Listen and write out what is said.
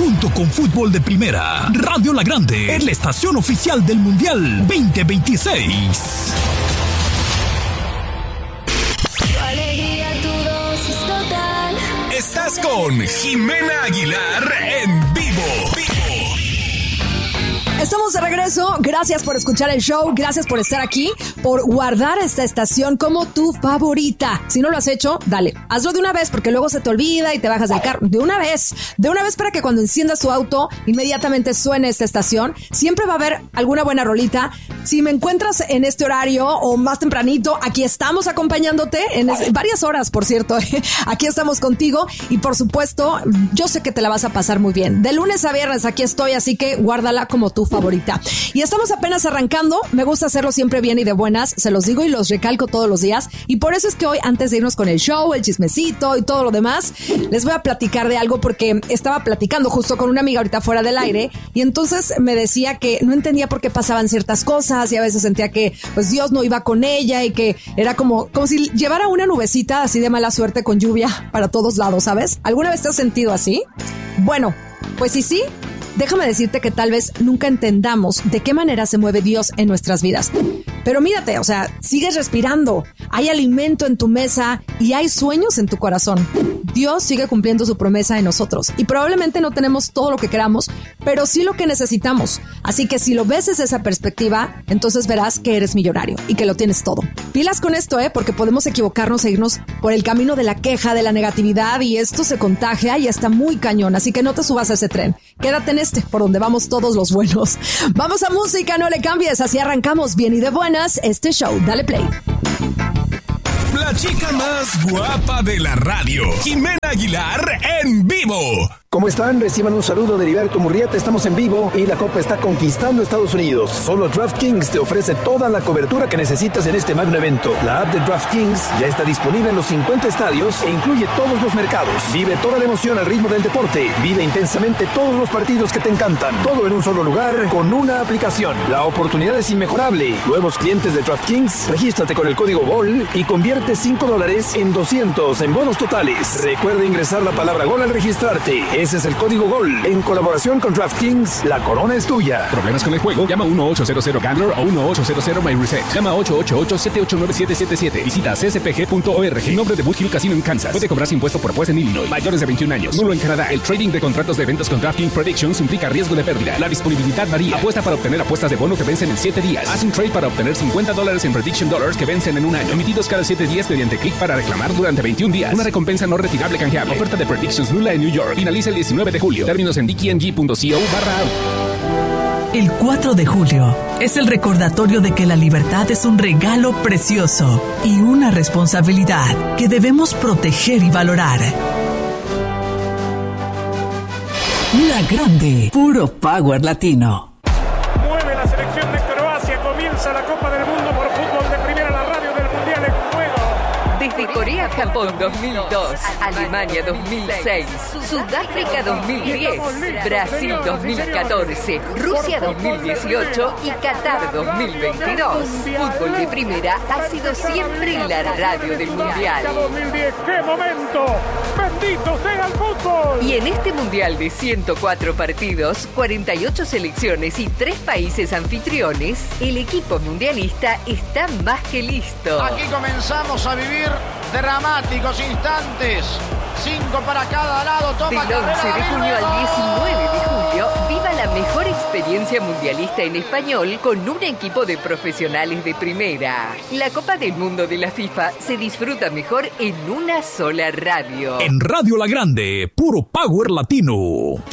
junto con Fútbol de Primera, Radio La Grande es la estación oficial del Mundial 2026. Tu alegría, tu dosis total. Estás con Jimena Aguilar en vivo. Estamos de regreso, gracias por escuchar el show, gracias por estar aquí, por guardar esta estación como tu favorita. Si no lo has hecho, dale, hazlo de una vez porque luego se te olvida y te bajas del carro. De una vez para que cuando enciendas tu auto inmediatamente suene esta estación. Siempre va a haber alguna buena rolita. Si me encuentras en este horario o más tempranito, aquí estamos acompañándote en varias horas, por cierto. Aquí estamos contigo y por supuesto, yo sé que te la vas a pasar muy bien. De lunes a viernes aquí estoy, así que guárdala como tu favorita. Y estamos apenas arrancando, me gusta hacerlo siempre bien y de buenas, se los digo y los recalco todos los días, y por eso es que hoy, antes de irnos con el show, el chismecito y todo lo demás, les voy a platicar de algo porque estaba platicando justo con una amiga ahorita fuera del aire, y entonces me decía que no entendía por qué pasaban ciertas cosas, y a veces sentía que pues Dios no iba con ella, y que era como si llevara una nubecita así de mala suerte con lluvia para todos lados, ¿sabes? ¿Alguna vez te has sentido así? Bueno, pues sí, déjame decirte que tal vez nunca entendamos de qué manera se mueve Dios en nuestras vidas. Pero mírate, o sea, sigues respirando, hay alimento en tu mesa y hay sueños en tu corazón. Dios sigue cumpliendo su promesa en nosotros y probablemente no tenemos todo lo que queramos, pero sí lo que necesitamos. Así que si lo ves desde esa perspectiva, entonces verás que eres millonario y que lo tienes todo. Pilas con esto, porque podemos equivocarnos e irnos por el camino de la queja, de la negatividad, y esto se contagia y está muy cañón, así que no te subas a ese tren. Quédate en por donde vamos todos los buenos. Vamos a música, no le cambies, así arrancamos bien y de buenas este show. Dale play. La chica más guapa de la radio, Jimena Aguilar en vivo. ¿Cómo están? Reciban un saludo de Heriberto Murrieta. Estamos en vivo y la Copa está conquistando Estados Unidos. Solo DraftKings te ofrece toda la cobertura que necesitas en este magno evento. La app de DraftKings ya está disponible en los 50 estadios e incluye todos los mercados. Vive toda la emoción al ritmo del deporte. Vive intensamente todos los partidos que te encantan. Todo en un solo lugar con una aplicación. La oportunidad es inmejorable. Nuevos clientes de DraftKings, regístrate con el código GOL y convierte $5 en 200 en bonos totales. Recuerda ingresar la palabra GOL al registrarte. Ese es el código GOL. En colaboración con DraftKings, la corona es tuya. ¿Problemas con el juego? Llama 1-800-GAMBLER o 1-800-MyReset. Llama 888-789-777. Visita cspg.org. Nombre de Boot Hill Casino en Kansas. Puede cobrarse impuesto por apuesta en Illinois. Mayores de 21 años. Nulo en Canadá. El trading de contratos de eventos con DraftKings Predictions implica riesgo de pérdida. La disponibilidad varía. Apuesta para obtener apuestas de bono que vencen en 7 días. Haz un trade para obtener $50 en Prediction Dollars que vencen en un año. Emitidos cada 7 días mediante clic para reclamar durante 21 días. Una recompensa no retirable canjeable. Oferta de Predictions nula en New York. Finaliza el 19 de julio. Términos en dkng.co/. El 4 de julio es el recordatorio de que la libertad es un regalo precioso y una responsabilidad que debemos proteger y valorar. La Grande, puro power latino. Mueve la selección de Croacia, comienza la Copa del Mundo por Fútbol de Primera, la radio del Mundial en juego. Desde Corea-Japón 2002, Alemania 2006, Sudáfrica 2010, Brasil 2014, Rusia 2018 y Qatar 2022. Fútbol de Primera ha sido siempre la radio del Mundial. 2010, ¡qué momento! ¡Bendito sea el fútbol! Y en este Mundial de 104 partidos, 48 selecciones y 3 países anfitriones, el equipo mundialista está más que listo. Aquí comenzamos a vivir dramáticos instantes. 5 para cada lado. Toma Del 11 de junio al 19 de julio, viva la mejor experiencia mundialista en español con un equipo de profesionales de primera. La Copa del Mundo de la FIFA se disfruta mejor en una sola radio. En Radio La Grande, puro power latino.